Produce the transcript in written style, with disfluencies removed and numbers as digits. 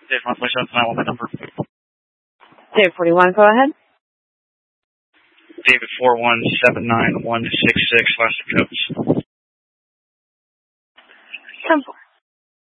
Dave 127, my number. David 41, go ahead. David 4179166, last of notes. 10-4.